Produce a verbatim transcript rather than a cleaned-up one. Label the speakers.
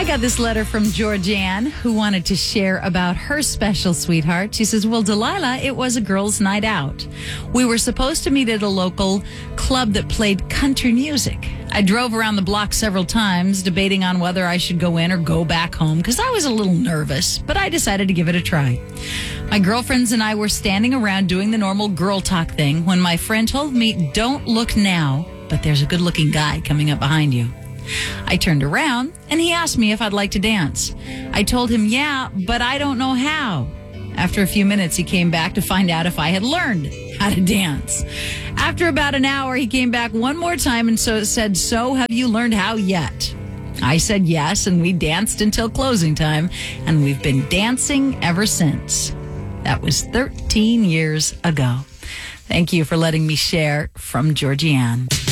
Speaker 1: got this letter from Georgianne, who wanted to share about her special sweetheart. She says, well, Delilah, it was a girls' night out. We were supposed to meet at a local club that played country music. I drove around the block several times, debating on whether I should go in or go back home because I was a little nervous, but I decided to give it a try. My girlfriends and I were standing around doing the normal girl talk thing when my friend told me, don't look now, but there's a good-looking guy coming up behind you. I turned around, and he asked me if I'd like to dance. I told him, yeah, but I don't know how. After a few minutes, he came back to find out if I had learned how to dance. After about an hour, he came back one more time and so said, so have you learned how yet? I said yes, and we danced until closing time, and we've been dancing ever since. That was thirteen years ago. Thank you for letting me share from Georgianne.